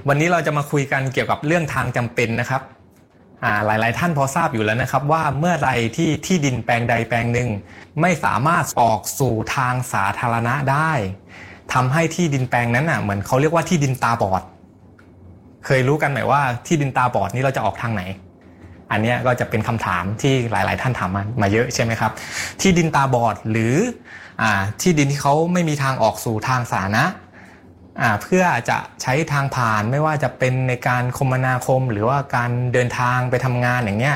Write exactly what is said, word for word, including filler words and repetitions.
วันนี้เราจะมาคุยกันเกี่ยวกับเรื่องทางจำเป็นนะครับอ่าหลายๆท่านพอทราบอยู่แล้วนะครับว่าเมื่อใดที่ที่ดินแปลงใดแปลงหนึ่งไม่สามารถออกสู่ทางสาธารณะได้ทำให้ที่ดินแปลงนั้นน่ะเหมือนเขาเรียกว่าที่ดินตาบอดเคยรู้กันไหมว่าที่ดินตาบอดนี้เราจะออกทางไหนอันนี้ก็จะเป็นคำถามที่หลายๆท่านถามมามาเยอะใช่ไหมครับที่ดินตาบอดหรืออ่าที่ดินที่เขาไม่มีทางออกสู่ทางสาธารณะอ่าเพื่อจะใช้ทางผ่านไม่ว่าจะเป็นในการคมนาคมหรือว่าการเดินทางไปทำงานอย่างเงี้ย